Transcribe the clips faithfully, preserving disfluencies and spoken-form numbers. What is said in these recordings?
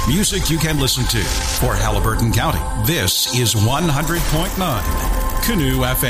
Music you can listen to. For Haliburton County, this is one hundred point nine Canoe F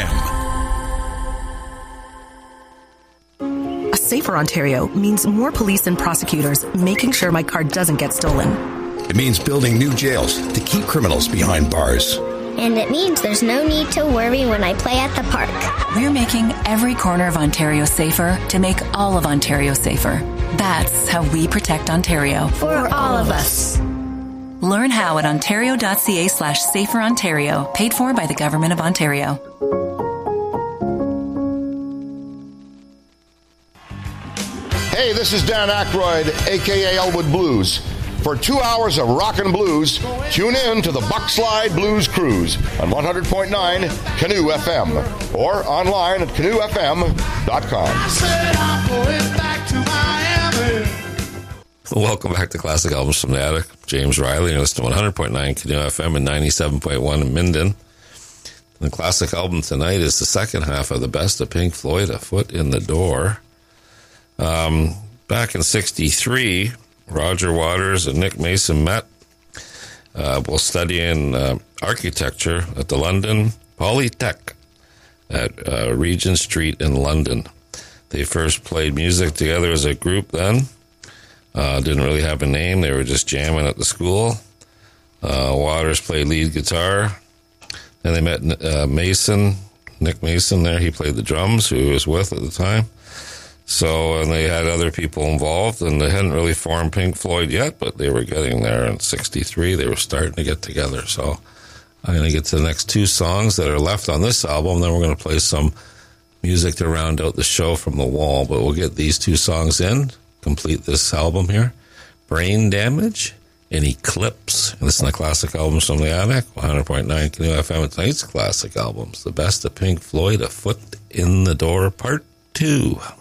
M. A safer Ontario means more police and prosecutors making sure my car doesn't get stolen. It means building new jails to keep criminals behind bars. And it means there's no need to worry when I play at the park. We're making every corner of Ontario safer to make all of Ontario safer. That's how we protect Ontario. For all of us. Learn how at ontario.ca slash safer Ontario, paid for by the Government of Ontario. Hey, this is Dan Aykroyd, a k a. Elwood Blues. For two hours of rock and blues, tune in to the Buckslide Blues Cruise on one hundred point nine Canoe F M or online at canoe f m dot com. I said I'm going back to Miami. Welcome back to Classic Albums from the Attic. James Riley, you're listening to one hundred point nine Canoe F M and ninety-seven point one in Minden. The classic album tonight is the second half of the best of Pink Floyd, A Foot in the Door. Um, back in sixty-three, Roger Waters and Nick Mason met uh, while studying uh, architecture at the London Polytech at uh, Regent Street in London. They first played music together as a group then. Uh, didn't really have a name. They were just jamming at the school. Uh, Waters played lead guitar. Then they met uh, Mason, Nick Mason there. He played the drums, who he was with at the time. So, and they had other people involved, and they hadn't really formed Pink Floyd yet, but they were getting there. In sixty-three, they were starting to get together. So I'm going to get to the next two songs that are left on this album. Then we're going to play some music to round out the show from The Wall. But we'll get these two songs in, complete this album here. Brain Damage and Eclipse. And listen to Classic Albums from the Attic, one hundred point nine Canoe F M. Tonight's Classic Albums, the best of Pink Floyd, A Foot in the Door, Part two.